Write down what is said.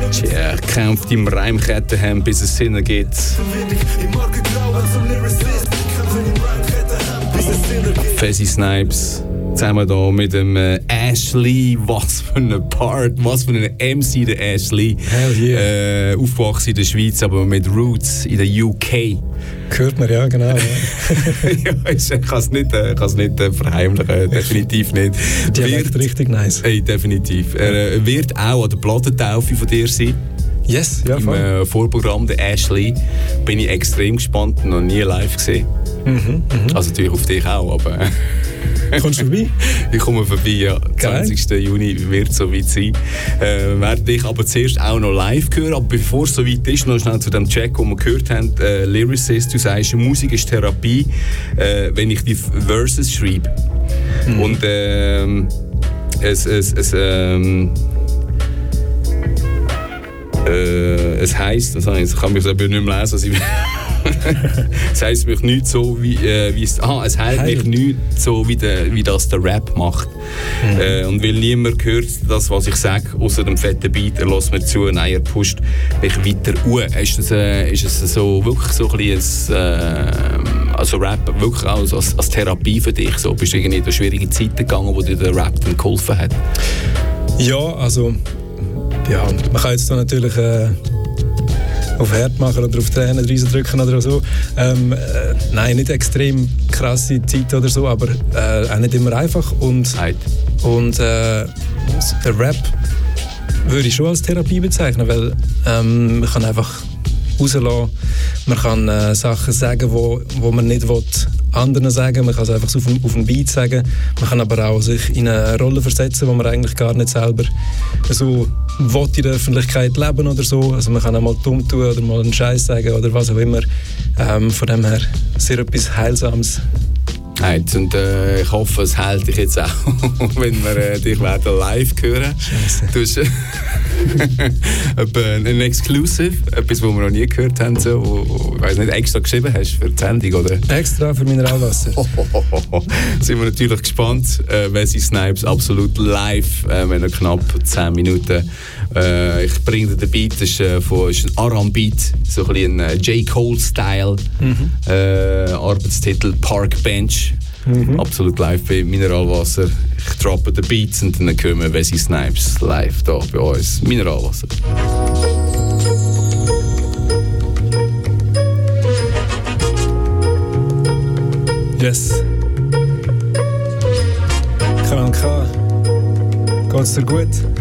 Tja, kämpft im Reimkettenhemd, bis es Sinn ergibt. Fezzy Snipes, zusammen hier mit dem Ashley. Was für ein Part, was für ein MC, der Ashley. Hell yeah. Aufgewachsen in der Schweiz, aber mit Roots in der UK. Hört man, ja, genau. Ja. Ja, ich kann es nicht verheimlichen, definitiv nicht. Dialekt richtig nice. Hey, definitiv. Er wird auch an der Plattentaufe von dir sein. Yes, ja, voll. Im Vorprogramm, der Ashley. Bin ich extrem gespannt, noch nie live gesehen. Also natürlich auf dich auch, aber... Kommst du vorbei? Ich komme vorbei, ja. 20. Juni wird es soweit sein. Werde dich aber zuerst auch noch live hören. Aber bevor es soweit ist, noch schnell zu dem Check, den wir gehört haben. Lyricist, du sagst, Musik ist Therapie, wenn ich die Verses schreibe. Und es heisst, ich kann mich selber nicht mehr lesen, also es heisst mich nicht so, wie es heilt mich nicht so, wie das der Rap macht. Und weil niemand hört das, was ich sage, außer dem fetten Beat, er lässt mir zu, nein, er pusht mich weiter Ist es so wirklich so ein bisschen also Rap wirklich auch als Therapie für dich? So, bist du irgendwie durch schwierige Zeiten gegangen, wo dir der Rap dann geholfen hat? Ja, also ja, man kann jetzt da natürlich auf Herd machen oder auf Tränen drücken oder so. Nein, nicht extrem krasse Zeit oder so, aber auch nicht immer einfach. Und der Rap würde ich schon als Therapie bezeichnen, weil man kann einfach rauslassen, man kann Sachen sagen, wo man nicht will, anderen sagen, man kann es einfach so auf einen Beat sagen, man kann aber auch sich in eine Rolle versetzen, wo man eigentlich gar nicht selber so will in der Öffentlichkeit leben oder so, also man kann auch mal dumm tun oder mal einen Scheiß sagen oder was auch immer, von dem her sehr etwas Heilsames. Und ich hoffe, es hält dich jetzt auch, wenn wir dich werden live hören. Du hast ein Exclusive, etwas, was wir noch nie gehört haben, so, wo ich weiss nicht, extra geschrieben hast für die Sendung, oder? Extra für Mineralwasser. Sind wir natürlich gespannt. Fezzy Snipes absolut live, wenn er knapp 10 Minuten. Ich bringe dir den Beat, das ist ein Aram-Beat, so ein bisschen ein J. Cole-Style. Arbeitstitel Park Bench. Absolut live bei Mineralwasser. Ich droppe den Beats und dann hören wir Fezzy Snipes live hier bei uns. Mineralwasser. Yes. Kanal K. Geht's dir gut?